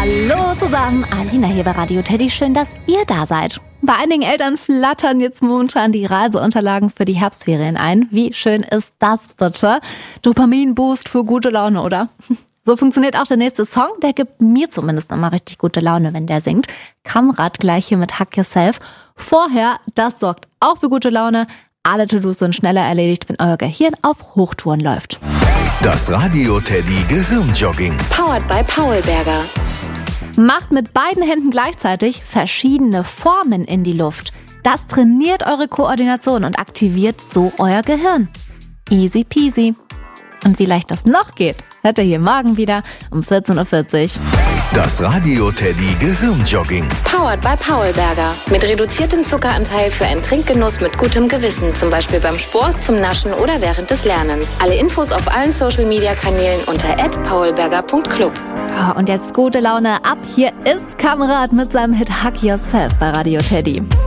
Hallo zusammen, Alina hier bei Radio Teddy. Schön, dass ihr da seid. Bei einigen Eltern flattern jetzt momentan die Reiseunterlagen für die Herbstferien ein. Wie schön ist das bitte? Dopamin-Boost für gute Laune, oder? So funktioniert auch der nächste Song. Der gibt mir zumindest immer richtig gute Laune, wenn der singt. Kamrat gleich hier mit Hack Yourself. Vorher, das sorgt auch für gute Laune. Alle To-Dos sind schneller erledigt, wenn euer Gehirn auf Hochtouren läuft. Das Radio Teddy Gehirnjogging. Powered by Paulberger. Macht mit beiden Händen gleichzeitig verschiedene Formen in die Luft. Das trainiert eure Koordination und aktiviert so euer Gehirn. Easy peasy. Und wie leicht das noch geht, hört ihr hier morgen wieder um 14.40 Uhr. Das Radio Teddy Gehirnjogging. Powered by Paulberger. Mit reduziertem Zuckeranteil für einen Trinkgenuss mit gutem Gewissen. Zum Beispiel beim Sport, zum Naschen oder während des Lernens. Alle Infos auf allen Social-Media-Kanälen unter @paulberger.club. Und jetzt gute Laune ab. Hier ist Kamrat mit seinem Hit Hack Yourself bei Radio Teddy.